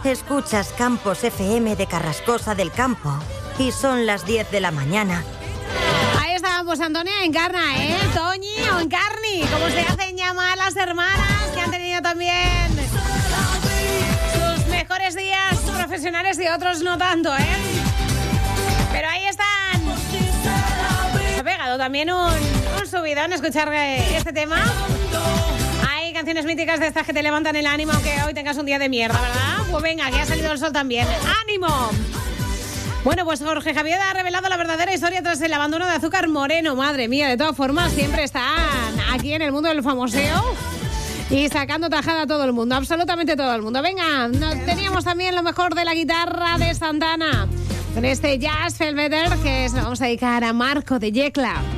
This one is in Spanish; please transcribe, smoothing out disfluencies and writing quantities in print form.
Escuchas Campos FM de Carrascosa del Campo y son las 10 de la mañana. Ahí estábamos, Antonia Encarna, Toñi o Encarni, como se hacen llamar las hermanas que han tenido también sus mejores días profesionales y otros no tanto, Pero ahí están. Se ha pegado también un subidón escuchar este tema. Hay canciones míticas de estas que te levantan el ánimo aunque hoy tengas un día de mierda, ¿verdad? Pues venga, que ha salido el sol también. ¡Ánimo! Bueno, pues Jorge Javier ha revelado la verdadera historia tras el abandono de Azúcar Moreno. Madre mía, de todas formas, siempre están aquí en el mundo del famoseo y sacando tajada a todo el mundo, absolutamente todo el mundo. Venga, teníamos también lo mejor de la guitarra de Santana con este Jazz Felveter que se lo vamos a dedicar a Marco de Yecla.